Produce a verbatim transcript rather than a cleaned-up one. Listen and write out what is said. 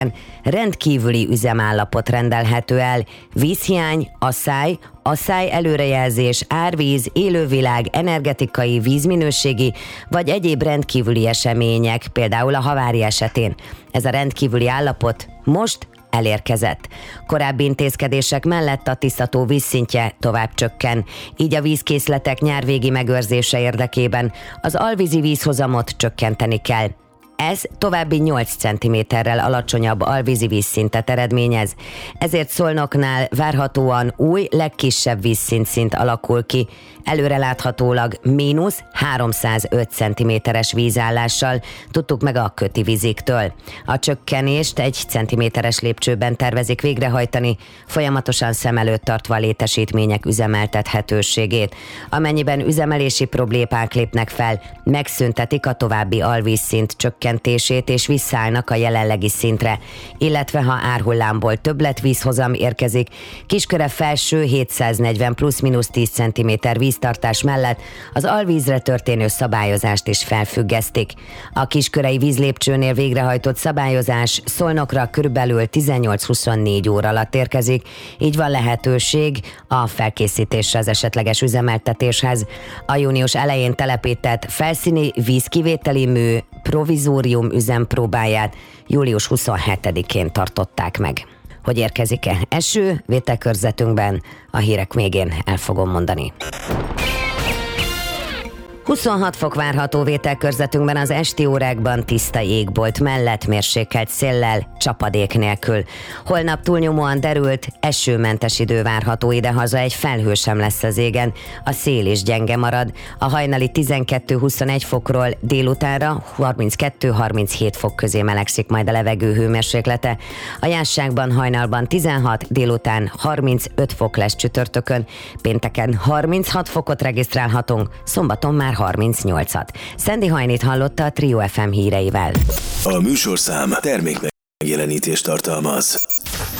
rendkívüli üzemállapot rendelhető el. Vízhiány, asszály, asszály előrejelzés, árvíz, élővilág, energetikai, vízminőségi vagy egyéb rendkívüli események, például a havária esetén. Ez a rendkívüli állapot most elérkezett. Korábbi intézkedések mellett a Tisza-tó vízszintje tovább csökken, így a vízkészletek nyárvégi megőrzése érdekében az alvízi vízhozamot csökkenteni kell. Ez további nyolc centiméterrel alacsonyabb alvízi vízszintet eredményez, ezért Szolnoknál várhatóan új, legkisebb vízszintszint alakul ki, előreláthatólag mínusz háromszázöt centiméteres vízállással, tudtuk meg a Köti víziktől. A csökkenést egy centiméteres lépcsőben tervezik végrehajtani, folyamatosan szem előtt tartva a létesítmények üzemeltethetőségét. Amennyiben üzemelési problémák lépnek fel, megszüntetik a további alvízszint csökkentését és visszaállnak a jelenlegi szintre, illetve ha árhullámból többletvízhozam érkezik, Kisköre felső hétszáznegyven plusz-minusz tíz centiméter víztartás mellett az alvízre történő szabályozást is felfüggesztik. A kiskörei vízlépcsőnél végrehajtott szabályozás Szolnokra körülbelül tizennyolc-huszonnégy óra alatt érkezik, így van lehetőség a felkészítésre az esetleges üzemeltetéshez. A június elején telepített felszíni vízkivételi mű provizórium üzempróbáját július huszonhetedikén tartották meg. Hogy érkezik-e eső vételkörzetünkben, a hírek végén el fogom mondani. huszonhat fok várható vételkörzetünkben, az esti órákban tiszta égbolt mellett mérsékelt széllel, csapadék nélkül. Holnap túlnyomóan derült, esőmentes idő várható idehaza, egy felhő sem lesz az égen, a szél is gyenge marad. A hajnali tizenkettő-huszonegy fokról délutánra harminckettő-harminchét fok közé melegszik majd a levegő hőmérséklete. A Jásságban hajnalban tizenhat, délután harmincöt fok lesz csütörtökön, pénteken harminchat fokot regisztrálhatunk, szombaton már harmincnyolcat. Szendi Hajnit hallotta a Trio ef em híreivel. A műsorszám termék megjelenítést tartalmaz.